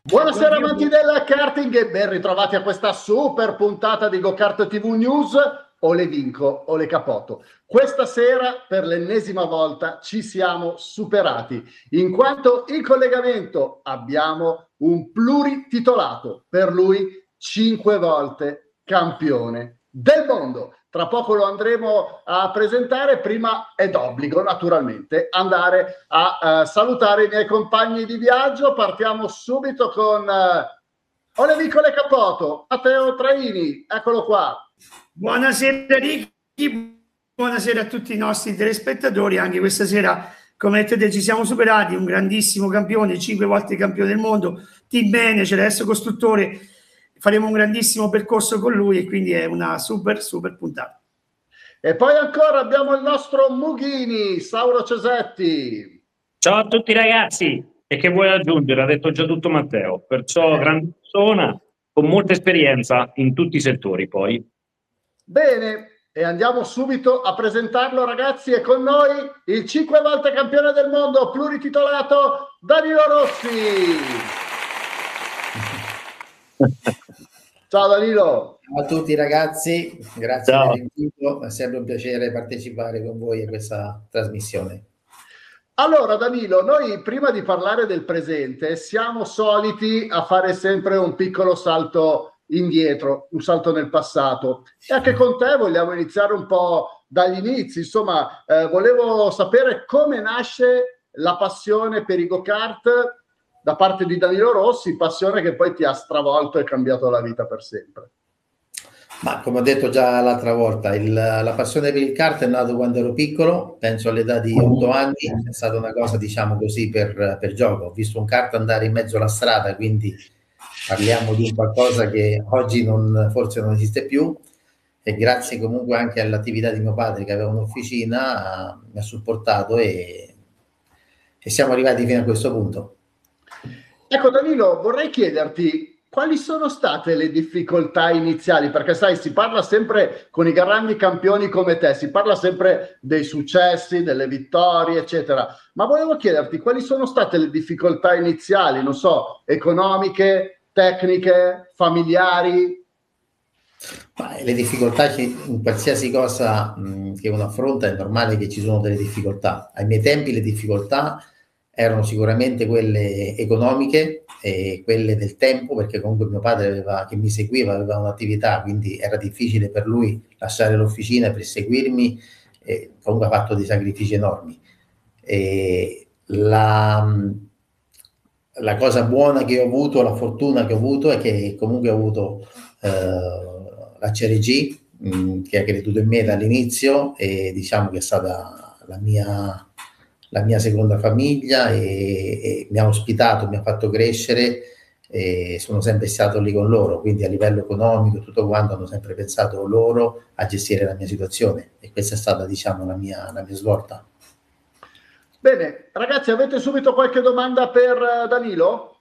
Buonasera amanti del karting e ben ritrovati a questa super puntata di GoKart TV News. O le vinco o le capoto. Questa sera per l'ennesima volta ci siamo superati, in quanto in collegamento abbiamo un plurititolato, per lui 5 volte campione del mondo. Tra poco lo andremo a presentare, prima è d'obbligo naturalmente andare a salutare i miei compagni di viaggio. Partiamo subito con Ole Vicole Capoto, Matteo Traini, eccolo qua. Buonasera Ricky, buonasera a tutti i nostri telespettatori. Anche questa sera, come vedete, ci siamo superati. Un grandissimo campione, 5 volte campione del mondo, team manager, adesso costruttore. Faremo un grandissimo percorso con lui e quindi è una super puntata. E poi ancora abbiamo il nostro Mughini, Sauro Cesetti. Ciao a tutti ragazzi, e che vuoi aggiungere? Ha detto già tutto Matteo, perciò grande persona con molta esperienza in tutti i settori poi. Bene, e andiamo subito a presentarlo ragazzi, e con noi il 5 volte campione del mondo plurititolato Danilo Rossi. Ciao Danilo. Ciao a tutti ragazzi, grazie dell'invito, è sempre un piacere partecipare con voi a questa trasmissione. Allora Danilo, noi prima di parlare del presente siamo soliti a fare sempre un piccolo salto indietro, un salto nel passato, e anche con te vogliamo iniziare un po' dagli inizi. Insomma, volevo sapere come nasce la passione per i go-kart da parte di Danilo Rossi, passione che poi ti ha stravolto e cambiato la vita per sempre. Ma come ho detto già l'altra volta, la passione per il kart è nata quando ero piccolo, penso all'età di 8 anni, è stata una cosa diciamo così per gioco. Ho visto un kart andare in mezzo alla strada, quindi parliamo di un qualcosa che oggi forse non esiste più, e grazie comunque anche all'attività di mio padre che aveva un'officina mi ha supportato e siamo arrivati fino a questo punto. Ecco Danilo, vorrei chiederti quali sono state le difficoltà iniziali, perché sai, si parla sempre con i grandi campioni come te, si parla sempre dei successi, delle vittorie, eccetera, ma volevo chiederti quali sono state le difficoltà iniziali, non so, economiche, tecniche, familiari? Le difficoltà in qualsiasi cosa che uno affronta è normale che ci sono delle difficoltà. Ai miei tempi le difficoltà erano sicuramente quelle economiche e quelle del tempo, perché comunque mio padre che mi seguiva aveva un'attività, quindi era difficile per lui lasciare l'officina per seguirmi, e comunque ha fatto dei sacrifici enormi. La cosa buona che ho avuto, la fortuna che ho avuto, è che comunque ho avuto la CRG che ha creduto in me dall'inizio, e diciamo che è stata la mia seconda famiglia, e mi ha ospitato, mi ha fatto crescere, e sono sempre stato lì con loro, quindi a livello economico e tutto quanto hanno sempre pensato loro a gestire la mia situazione, e questa è stata diciamo la mia svolta. Bene, ragazzi, avete subito qualche domanda per Danilo?